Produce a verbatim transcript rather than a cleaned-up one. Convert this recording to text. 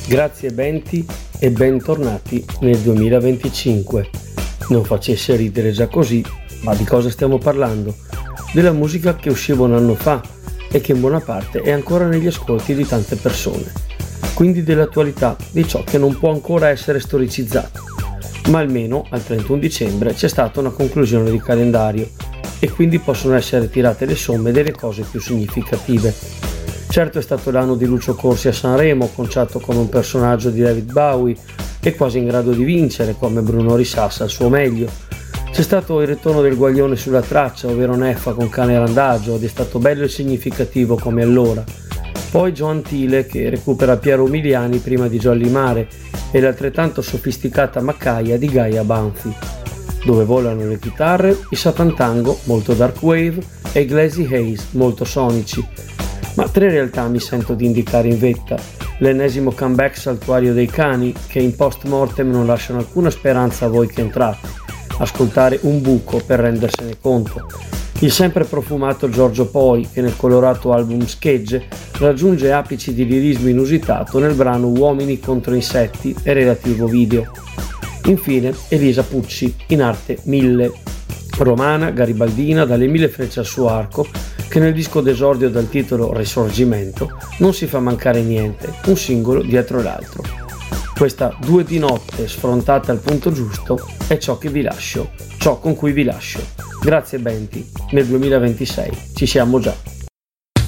Grazie Benti e bentornati nel duemilaventicinque. Non facesse ridere già così, ma di cosa stiamo parlando? Della musica che usciva un anno fa e che in buona parte è ancora negli ascolti di tante persone. Quindi dell'attualità, di ciò che non può ancora essere storicizzato. Ma almeno al trentuno dicembre c'è stata una conclusione di calendario e quindi possono essere tirate le somme delle cose più significative. Certo è stato l'anno di Lucio Corsi a Sanremo, conciato come un personaggio di David Bowie e quasi in grado di vincere come Bruno Risassa al suo meglio. C'è stato il ritorno del Guaglione sulla traccia, ovvero Neffa con Cane Randagio, ed è stato bello e significativo come allora. Poi Gio Antile che recupera Piero Umiliani prima di Jolly Mare e l'altrettanto sofisticata Maccaia di Gaia Banfi, dove volano le chitarre, i Satan Tango, molto dark wave, e i Glazy Haze, molto sonici. Ma tre realtà mi sento di indicare in vetta: l'ennesimo comeback saltuario dei Cani, che in post mortem non lasciano alcuna speranza a voi che entrate, ascoltare un buco per rendersene conto; il sempre profumato Giorgio Poi, che nel colorato album Schegge raggiunge apici di lirismo inusitato nel brano Uomini contro insetti e relativo video; infine Elisa Pucci, in arte Mille, romana, garibaldina, dalle mille frecce al suo arco, che nel disco d'esordio dal titolo Risorgimento non si fa mancare niente, un singolo dietro l'altro. Questa due di notte sfrontata al punto giusto è ciò che vi lascio, ciò con cui vi lascio. Grazie Benti, nel duemilaventisei ci siamo già.